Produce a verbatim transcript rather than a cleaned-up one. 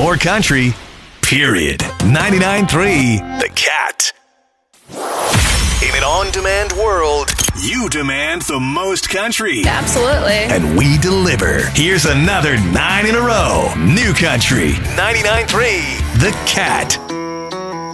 more country, period. ninety-nine point three The Cat. In an on-demand world, you demand the most country. Absolutely. And we deliver. Here's another nine in a row. New country, ninety-nine point three The Cat.